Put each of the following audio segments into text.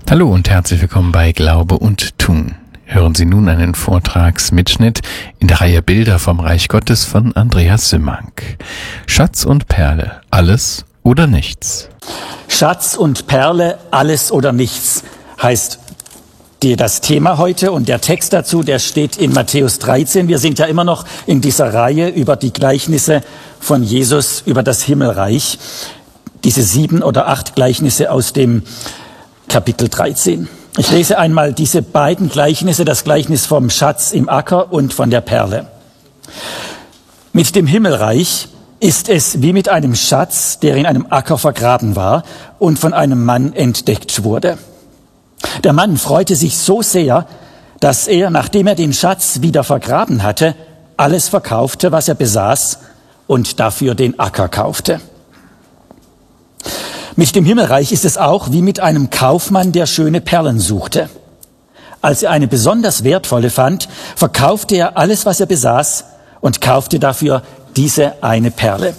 Hallo und herzlich willkommen bei Glaube und Tun. Hören Sie nun einen Vortragsmitschnitt in der Reihe Bilder vom Reich Gottes von Andreas Simmank. Schatz und Perle, alles oder nichts. Schatz und Perle, alles oder nichts, heißt das Thema heute, und der Text dazu, der steht in Matthäus 13. Wir sind ja immer noch in dieser Reihe über die Gleichnisse von Jesus über das Himmelreich. Diese 7 oder 8 Gleichnisse aus dem Kapitel 13. Ich lese einmal diese beiden Gleichnisse, das Gleichnis vom Schatz im Acker und von der Perle. Mit dem Himmelreich ist es wie mit einem Schatz, der in einem Acker vergraben war und von einem Mann entdeckt wurde. Der Mann freute sich so sehr, dass er, nachdem er den Schatz wieder vergraben hatte, alles verkaufte, was er besaß, und dafür den Acker kaufte. Mit dem Himmelreich ist es auch wie mit einem Kaufmann, der schöne Perlen suchte. Als er eine besonders wertvolle fand, verkaufte er alles, was er besaß, und kaufte dafür diese eine Perle.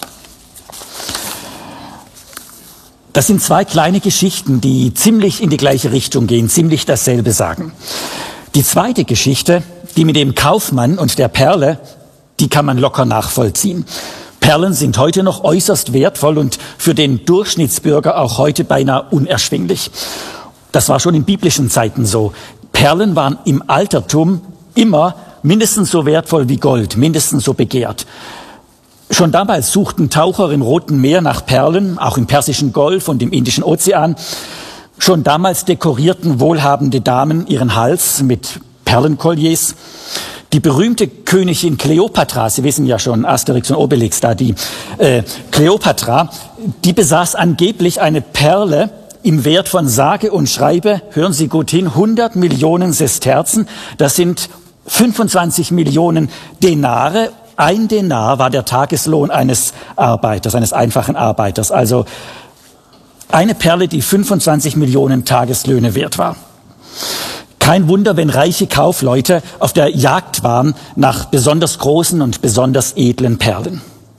Das sind 2 kleine Geschichten, die ziemlich in die gleiche Richtung gehen, ziemlich dasselbe sagen. Die zweite Geschichte, die mit dem Kaufmann und der Perle, die kann man locker nachvollziehen. Perlen sind heute noch äußerst wertvoll und für den Durchschnittsbürger auch heute beinahe unerschwinglich. Das war schon in biblischen Zeiten so. Perlen waren im Altertum immer mindestens so wertvoll wie Gold, mindestens so begehrt. Schon damals suchten Taucher im Roten Meer nach Perlen, auch im Persischen Golf und im Indischen Ozean. Schon damals dekorierten wohlhabende Damen ihren Hals mit Perlenkolliers. Die berühmte Königin Kleopatra, Sie wissen ja schon, Asterix und Obelix da, die Kleopatra, die besaß angeblich eine Perle im Wert von sage und schreibe, hören Sie gut hin, 100 Millionen Sesterzen, das sind 25 Millionen Denare. Ein Denar war der Tageslohn eines Arbeiters, eines einfachen Arbeiters. Also eine Perle, die 25 Millionen Tageslöhne wert war. Kein Wunder, wenn reiche Kaufleute auf der Jagd waren nach besonders großen und besonders edlen Perlen.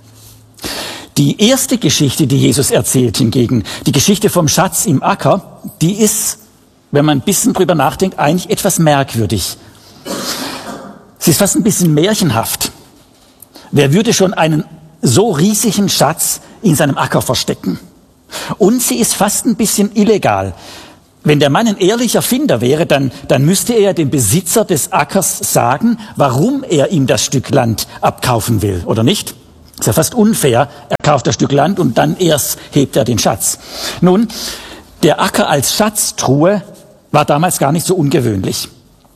Die erste Geschichte, die Jesus erzählt hingegen, die Geschichte vom Schatz im Acker, die ist, wenn man ein bisschen drüber nachdenkt, eigentlich etwas merkwürdig. Sie ist fast ein bisschen märchenhaft. Wer würde schon einen so riesigen Schatz in seinem Acker verstecken? Und sie ist fast ein bisschen illegal. Wenn der Mann ein ehrlicher Finder wäre, dann müsste er dem Besitzer des Ackers sagen, warum er ihm das Stück Land abkaufen will, oder nicht? Ist ja fast unfair. Er kauft das Stück Land und dann erst hebt er den Schatz. Nun, der Acker als Schatztruhe war damals gar nicht so ungewöhnlich.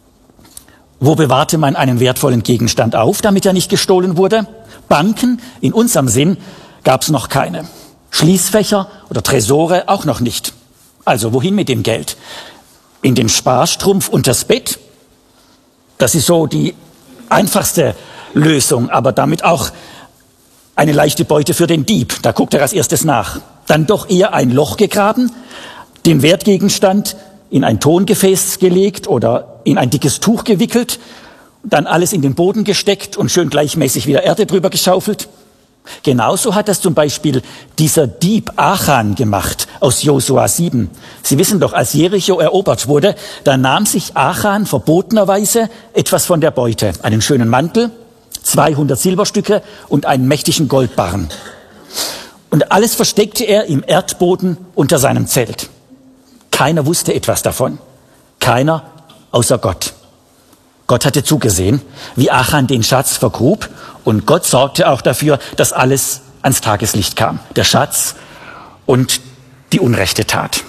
Wo bewahrte man einen wertvollen Gegenstand auf, damit er nicht gestohlen wurde? Banken, in unserem Sinn, gab es noch keine. Schließfächer oder Tresore auch noch nicht. Also wohin mit dem Geld? In den Sparstrumpf unters Bett? Das ist so die einfachste Lösung, aber damit auch eine leichte Beute für den Dieb. Da guckt er als erstes nach. Dann doch eher ein Loch gegraben, den Wertgegenstand in ein Tongefäß gelegt oder in ein dickes Tuch gewickelt, dann alles in den Boden gesteckt und schön gleichmäßig wieder Erde drüber geschaufelt. Genauso hat das zum Beispiel dieser Dieb Achan gemacht aus Josua 7. Sie wissen doch, als Jericho erobert wurde, da nahm sich Achan verbotenerweise etwas von der Beute. Einen schönen Mantel, 200 Silberstücke und einen mächtigen Goldbarren. Und alles versteckte er im Erdboden unter seinem Zelt. Keiner wusste etwas davon. Keiner außer Gott. Gott hatte zugesehen, wie Achan den Schatz vergrub, und Gott sorgte auch dafür, dass alles ans Tageslicht kam. Der Schatz und die unrechte Tat.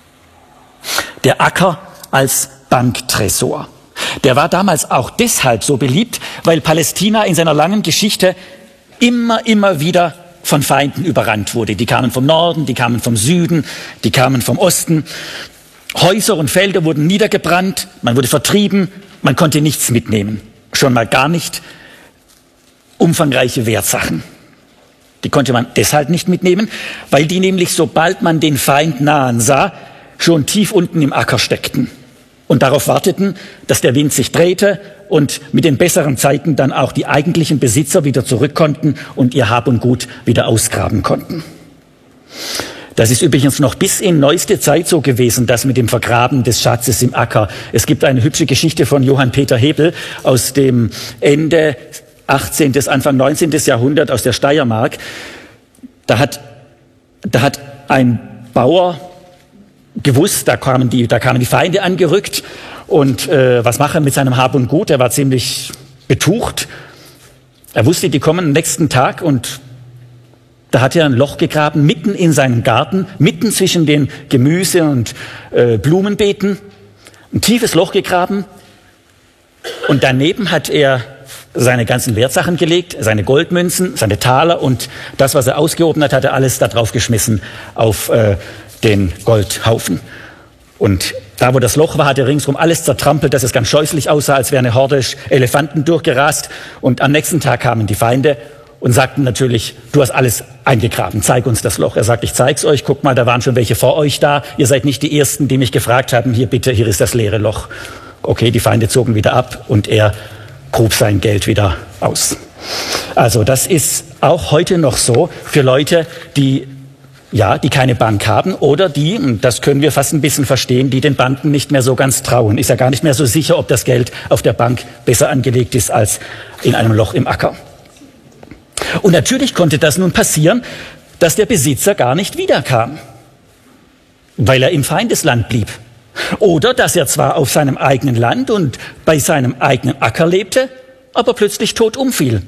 Der Acker als Banktresor. Der war damals auch deshalb so beliebt, weil Palästina in seiner langen Geschichte immer wieder von Feinden überrannt wurde. Die kamen vom Norden, die kamen vom Süden, die kamen vom Osten. Häuser und Felder wurden niedergebrannt, man wurde vertrieben, man konnte nichts mitnehmen. Schon mal gar nicht umfangreiche Wertsachen. Die konnte man deshalb nicht mitnehmen, weil die nämlich, sobald man den Feind nahen sah, schon tief unten im Acker steckten und darauf warteten, dass der Wind sich drehte und mit den besseren Zeiten dann auch die eigentlichen Besitzer wieder zurück konnten und ihr Hab und Gut wieder ausgraben konnten. Das ist übrigens noch bis in neueste Zeit so gewesen, das mit dem Vergraben des Schatzes im Acker. Es gibt eine hübsche Geschichte von Johann Peter Hebel aus dem Ende 18. bis Anfang 19. Jahrhundert aus der Steiermark. Da hat ein Bauer gewusst, da kamen die Feinde angerückt und was macht er mit seinem Hab und Gut? Er war ziemlich betucht. Er wusste, die kommen am nächsten Tag und da hat er ein Loch gegraben, mitten in seinem Garten, mitten zwischen den Gemüse- und Blumenbeeten, ein tiefes Loch gegraben und daneben hat er seine ganzen Wertsachen gelegt, seine Goldmünzen, seine Taler und das, was er ausgehoben hat, hat er alles da drauf geschmissen auf den Goldhaufen. Und da, wo das Loch war, hat er ringsrum alles zertrampelt, dass es ganz scheußlich aussah, als wäre eine Horde Elefanten durchgerast. Und am nächsten Tag kamen die Feinde und sagten natürlich, du hast alles eingegraben, zeig uns das Loch. Er sagt, ich zeig's euch, guck mal, da waren schon welche vor euch da. Ihr seid nicht die Ersten, die mich gefragt haben, hier bitte, hier ist das leere Loch. Okay, die Feinde zogen wieder ab und er grub sein Geld wieder aus. Also das ist auch heute noch so für Leute, die keine Bank haben oder die, und das können wir fast ein bisschen verstehen, die den Banken nicht mehr so ganz trauen. Ist ja gar nicht mehr so sicher, ob das Geld auf der Bank besser angelegt ist als in einem Loch im Acker. Und natürlich konnte das nun passieren, dass der Besitzer gar nicht wiederkam, weil er im Feindesland blieb. Oder dass er zwar auf seinem eigenen Land und bei seinem eigenen Acker lebte, aber plötzlich tot umfiel.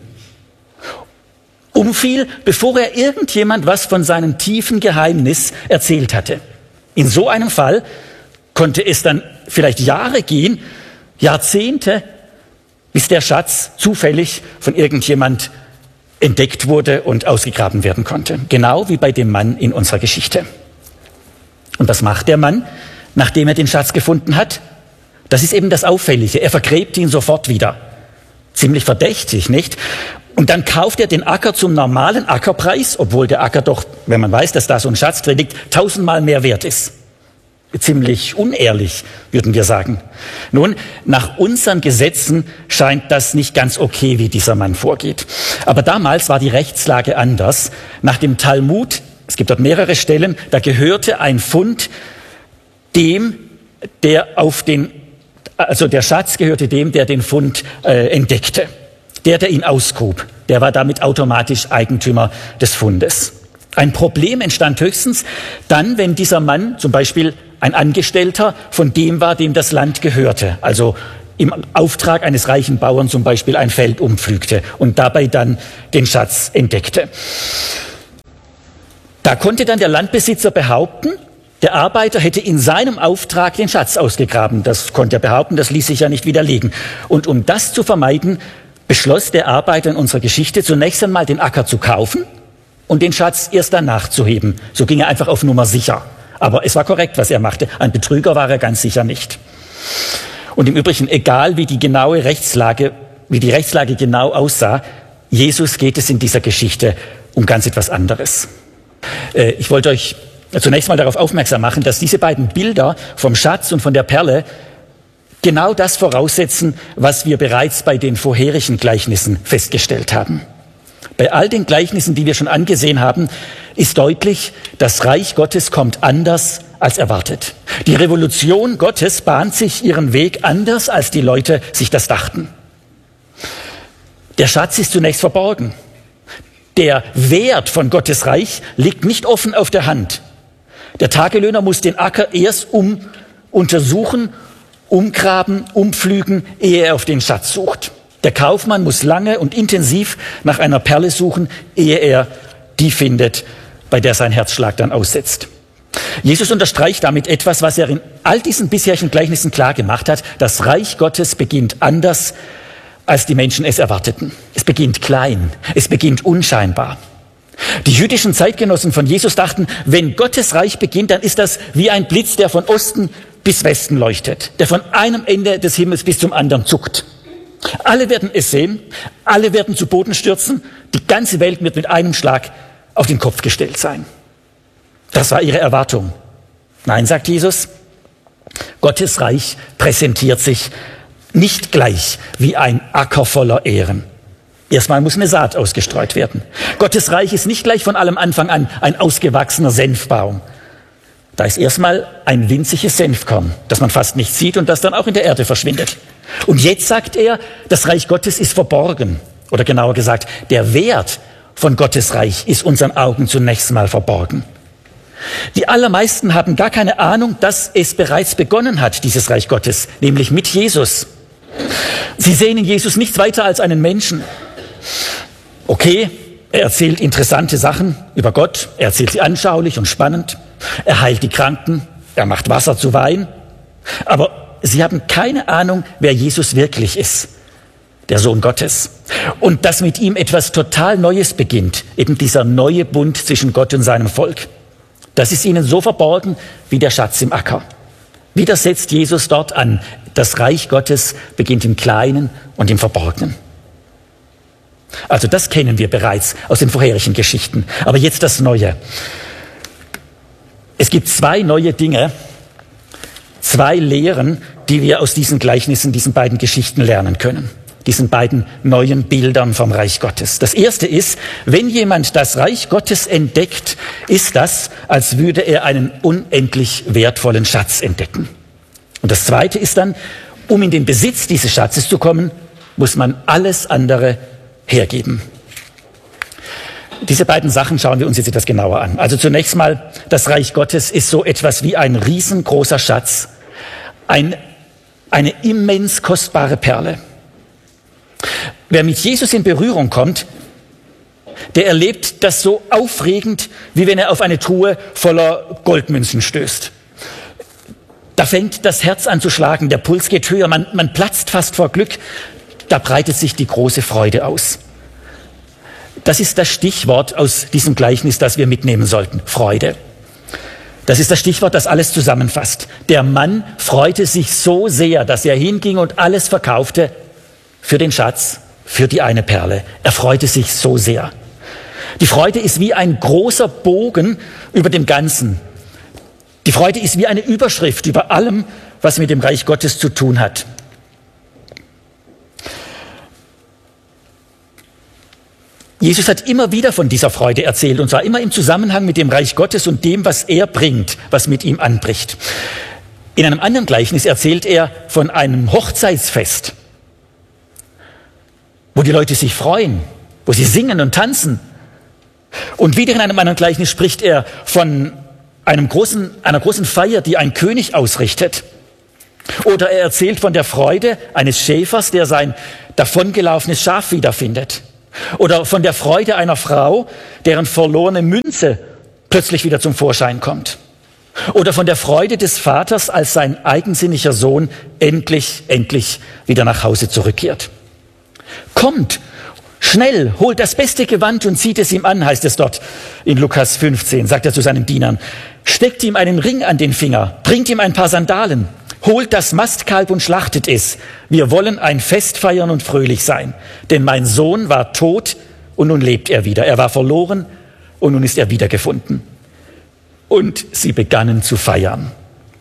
Umfiel, bevor er irgendjemand was von seinem tiefen Geheimnis erzählt hatte. In so einem Fall konnte es dann vielleicht Jahre gehen, Jahrzehnte, bis der Schatz zufällig von irgendjemand entdeckt wurde und ausgegraben werden konnte. Genau wie bei dem Mann in unserer Geschichte. Und was macht der Mann, nachdem er den Schatz gefunden hat? Das ist eben das Auffällige. Er vergräbt ihn sofort wieder. Ziemlich verdächtig, nicht? Und dann kauft er den Acker zum normalen Ackerpreis, obwohl der Acker doch, wenn man weiß, dass da so ein Schatz drin liegt, 1000-mal mehr wert ist. Ziemlich unehrlich, würden wir sagen. Nun, nach unseren Gesetzen scheint das nicht ganz okay, wie dieser Mann vorgeht. Aber damals war die Rechtslage anders. Nach dem Talmud, es gibt dort mehrere Stellen, da gehörte ein Pfund dem, der Schatz gehörte dem, der den Pfund entdeckte. Der ihn ausgrub, der war damit automatisch Eigentümer des Pfundes. Ein Problem entstand höchstens dann, wenn dieser Mann, zum Beispiel ein Angestellter, von dem war, dem das Land gehörte, also im Auftrag eines reichen Bauern zum Beispiel ein Feld umpflügte und dabei dann den Schatz entdeckte. Da konnte dann der Landbesitzer behaupten, der Arbeiter hätte in seinem Auftrag den Schatz ausgegraben. Das konnte er behaupten, das ließ sich ja nicht widerlegen. Und um das zu vermeiden, beschloss der Arbeiter in unserer Geschichte zunächst einmal den Acker zu kaufen und den Schatz erst danach zu heben. So ging er einfach auf Nummer sicher. Aber es war korrekt, was er machte. Ein Betrüger war er ganz sicher nicht. Und im Übrigen, egal wie die Rechtslage genau aussah, Jesus geht es in dieser Geschichte um ganz etwas anderes. Ich wollte euch zunächst mal darauf aufmerksam machen, dass diese beiden Bilder vom Schatz und von der Perle genau das voraussetzen, was wir bereits bei den vorherigen Gleichnissen festgestellt haben. Bei all den Gleichnissen, die wir schon angesehen haben, ist deutlich, das Reich Gottes kommt anders als erwartet. Die Revolution Gottes bahnt sich ihren Weg anders, als die Leute sich das dachten. Der Schatz ist zunächst verborgen. Der Wert von Gottes Reich liegt nicht offen auf der Hand. Der Tagelöhner muss den Acker erst untersuchen, umgraben, umpflügen, ehe er auf den Schatz sucht. Der Kaufmann muss lange und intensiv nach einer Perle suchen, ehe er die findet, bei der sein Herzschlag dann aussetzt. Jesus unterstreicht damit etwas, was er in all diesen bisherigen Gleichnissen klar gemacht hat. Das Reich Gottes beginnt anders, als die Menschen es erwarteten. Es beginnt klein, es beginnt unscheinbar. Die jüdischen Zeitgenossen von Jesus dachten, wenn Gottes Reich beginnt, dann ist das wie ein Blitz, der von Osten bis Westen leuchtet, der von einem Ende des Himmels bis zum anderen zuckt. Alle werden es sehen, alle werden zu Boden stürzen, die ganze Welt wird mit einem Schlag auf den Kopf gestellt sein. Das war ihre Erwartung. Nein, sagt Jesus, Gottes Reich präsentiert sich nicht gleich wie ein Acker voller Ähren. Erstmal muss eine Saat ausgestreut werden. Gottes Reich ist nicht gleich von allem Anfang an ein ausgewachsener Senfbaum. Da ist erstmal ein winziges Senfkorn, das man fast nicht sieht und das dann auch in der Erde verschwindet. Und jetzt sagt er, das Reich Gottes ist verborgen. Oder genauer gesagt, der Wert von Gottes Reich ist unseren Augen zunächst mal verborgen. Die allermeisten haben gar keine Ahnung, dass es bereits begonnen hat, dieses Reich Gottes, nämlich mit Jesus. Sie sehen in Jesus nichts weiter als einen Menschen. Okay, er erzählt interessante Sachen über Gott, er erzählt sie anschaulich und spannend, er heilt die Kranken, er macht Wasser zu Wein, aber sie haben keine Ahnung, wer Jesus wirklich ist, der Sohn Gottes. Und dass mit ihm etwas total Neues beginnt, eben dieser neue Bund zwischen Gott und seinem Volk. Das ist ihnen so verborgen wie der Schatz im Acker. Wieder setzt Jesus dort an. Das Reich Gottes beginnt im Kleinen und im Verborgenen. Also das kennen wir bereits aus den vorherigen Geschichten. Aber jetzt das Neue. Es gibt zwei neue Dinge, zwei Lehren, die wir aus diesen Gleichnissen, diesen beiden Geschichten lernen können. Diesen beiden neuen Bildern vom Reich Gottes. Das erste ist, wenn jemand das Reich Gottes entdeckt, ist das, als würde er einen unendlich wertvollen Schatz entdecken. Und das zweite ist dann, um in den Besitz dieses Schatzes zu kommen, muss man alles andere hergeben. Diese beiden Sachen schauen wir uns jetzt etwas genauer an. Also zunächst mal, das Reich Gottes ist so etwas wie ein riesengroßer Schatz, eine immens kostbare Perle. Wer mit Jesus in Berührung kommt, der erlebt das so aufregend, wie wenn er auf eine Truhe voller Goldmünzen stößt. Da fängt das Herz an zu schlagen, der Puls geht höher, man platzt fast vor Glück, da breitet sich die große Freude aus. Das ist das Stichwort aus diesem Gleichnis, das wir mitnehmen sollten, Freude. Das ist das Stichwort, das alles zusammenfasst. Der Mann freute sich so sehr, dass er hinging und alles verkaufte für den Schatz, für die eine Perle. Er freute sich so sehr. Die Freude ist wie ein großer Bogen über dem Ganzen. Die Freude ist wie eine Überschrift über allem, was mit dem Reich Gottes zu tun hat. Jesus hat immer wieder von dieser Freude erzählt, und zwar immer im Zusammenhang mit dem Reich Gottes und dem, was er bringt, was mit ihm anbricht. In einem anderen Gleichnis erzählt er von einem Hochzeitsfest, wo die Leute sich freuen, wo sie singen und tanzen. Und wieder in einem anderen Gleichnis spricht er von einer großen Feier, die ein König ausrichtet. Oder er erzählt von der Freude eines Schäfers, der sein davongelaufenes Schaf wiederfindet. Oder von der Freude einer Frau, deren verlorene Münze plötzlich wieder zum Vorschein kommt. Oder von der Freude des Vaters, als sein eigensinniger Sohn endlich wieder nach Hause zurückkehrt. Kommt, schnell, holt das beste Gewand und zieht es ihm an, heißt es dort in Lukas 15, sagt er zu seinen Dienern. Steckt ihm einen Ring an den Finger, bringt ihm ein paar Sandalen, holt das Mastkalb und schlachtet es. Wir wollen ein Fest feiern und fröhlich sein. Denn mein Sohn war tot und nun lebt er wieder. Er war verloren und nun ist er wiedergefunden. Und sie begannen zu feiern.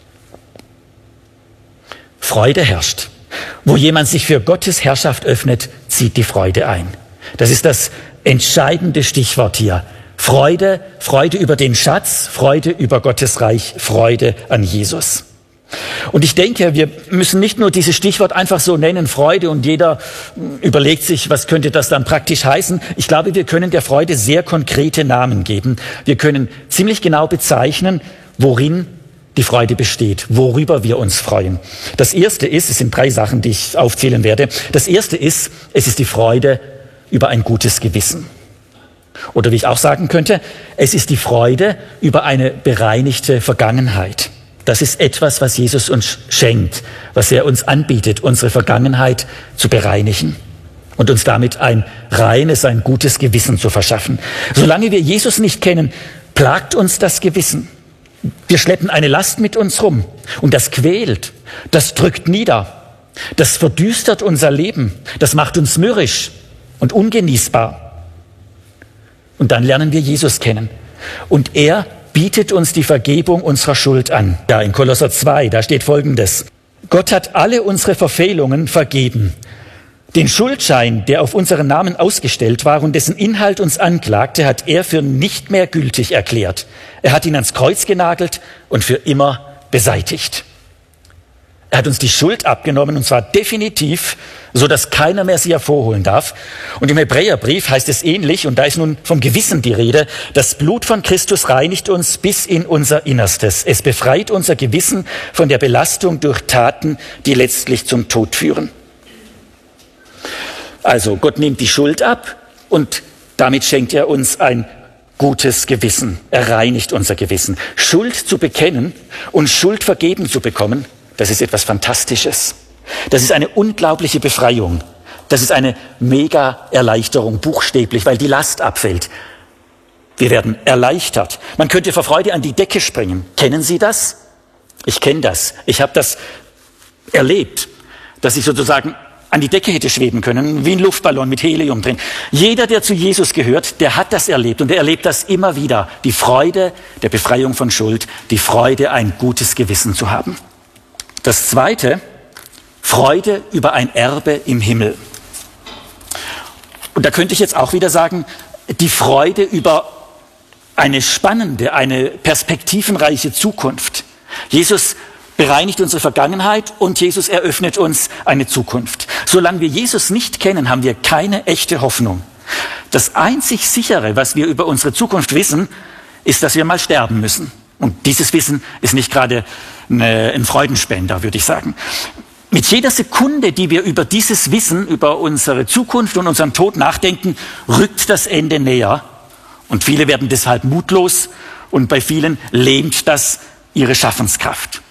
Freude herrscht. Wo jemand sich für Gottes Herrschaft öffnet, zieht die Freude ein. Das ist das entscheidende Stichwort hier. Freude, Freude über den Schatz, Freude über Gottes Reich, Freude an Jesus. Und ich denke, wir müssen nicht nur dieses Stichwort einfach so nennen, Freude, und jeder überlegt sich, was könnte das dann praktisch heißen. Ich glaube, wir können der Freude sehr konkrete Namen geben. Wir können ziemlich genau bezeichnen, worin die Freude besteht, worüber wir uns freuen. Das erste ist, es sind 3 Sachen, die ich aufzählen werde. Das erste ist, es ist die Freude über ein gutes Gewissen. Oder wie ich auch sagen könnte, es ist die Freude über eine bereinigte Vergangenheit. Das ist etwas, was Jesus uns schenkt, was er uns anbietet, unsere Vergangenheit zu bereinigen und uns damit ein reines, ein gutes Gewissen zu verschaffen. Solange wir Jesus nicht kennen, plagt uns das Gewissen. Wir schleppen eine Last mit uns rum und das quält, das drückt nieder, das verdüstert unser Leben, das macht uns mürrisch und ungenießbar. Und dann lernen wir Jesus kennen und er bietet uns die Vergebung unserer Schuld an. Da in Kolosser 2, da steht Folgendes. Gott hat alle unsere Verfehlungen vergeben, Den Schuldschein, der auf unseren Namen ausgestellt war und dessen Inhalt uns anklagte, hat er für nicht mehr gültig erklärt. Er hat ihn ans Kreuz genagelt und für immer beseitigt. Er hat uns die Schuld abgenommen, und zwar definitiv, so dass keiner mehr sie hervorholen darf. Und im Hebräerbrief heißt es ähnlich, und da ist nun vom Gewissen die Rede: Das Blut von Christus reinigt uns bis in unser Innerstes. Es befreit unser Gewissen von der Belastung durch Taten, die letztlich zum Tod führen. Also Gott nimmt die Schuld ab und damit schenkt er uns ein gutes Gewissen. Er reinigt unser Gewissen. Schuld zu bekennen und Schuld vergeben zu bekommen, das ist etwas Fantastisches. Das ist eine unglaubliche Befreiung. Das ist eine mega Erleichterung, buchstäblich, weil die Last abfällt. Wir werden erleichtert. Man könnte vor Freude an die Decke springen. Kennen Sie das? Ich kenne das. Ich habe das erlebt, dass ich sozusagen an die Decke hätte schweben können, wie ein Luftballon mit Helium drin. Jeder, der zu Jesus gehört, der hat das erlebt, und er erlebt das immer wieder. Die Freude der Befreiung von Schuld, die Freude, ein gutes Gewissen zu haben. Das Zweite, Freude über ein Erbe im Himmel. Und da könnte ich jetzt auch wieder sagen, die Freude über eine spannende, eine perspektivenreiche Zukunft. Jesus bereinigt unsere Vergangenheit und Jesus eröffnet uns eine Zukunft. Solange wir Jesus nicht kennen, haben wir keine echte Hoffnung. Das einzig Sichere, was wir über unsere Zukunft wissen, ist, dass wir mal sterben müssen. Und dieses Wissen ist nicht gerade ein Freudenspender, würde ich sagen. Mit jeder Sekunde, die wir über dieses Wissen, über unsere Zukunft und unseren Tod nachdenken, rückt das Ende näher. Und viele werden deshalb mutlos, und bei vielen lähmt das ihre Schaffenskraft.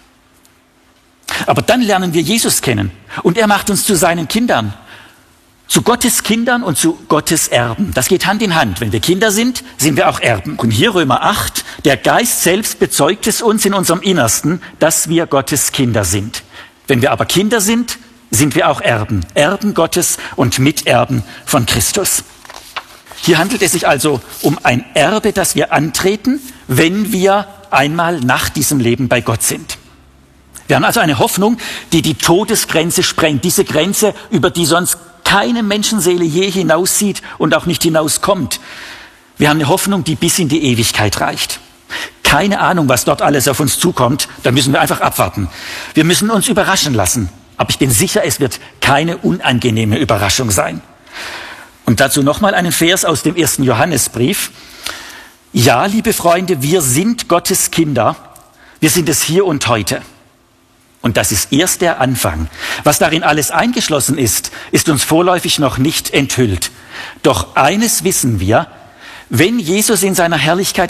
Aber dann lernen wir Jesus kennen, und er macht uns zu seinen Kindern. Zu Gottes Kindern und zu Gottes Erben. Das geht Hand in Hand. Wenn wir Kinder sind, sind wir auch Erben. Und hier Römer 8, der Geist selbst bezeugt es uns in unserem Innersten, dass wir Gottes Kinder sind. Wenn wir aber Kinder sind, sind wir auch Erben. Erben Gottes und Miterben von Christus. Hier handelt es sich also um ein Erbe, das wir antreten, wenn wir einmal nach diesem Leben bei Gott sind. Wir haben also eine Hoffnung, die die Todesgrenze sprengt. Diese Grenze, über die sonst keine Menschenseele je hinaussieht und auch nicht hinauskommt. Wir haben eine Hoffnung, die bis in die Ewigkeit reicht. Keine Ahnung, was dort alles auf uns zukommt, da müssen wir einfach abwarten. Wir müssen uns überraschen lassen. Aber ich bin sicher, es wird keine unangenehme Überraschung sein. Und dazu nochmal einen Vers aus dem 1. Johannesbrief. Ja, liebe Freunde, wir sind Gottes Kinder. Wir sind es hier und heute. Und das ist erst der Anfang. Was darin alles eingeschlossen ist, ist uns vorläufig noch nicht enthüllt. Doch eines wissen wir: Wenn Jesus in seiner Herrlichkeit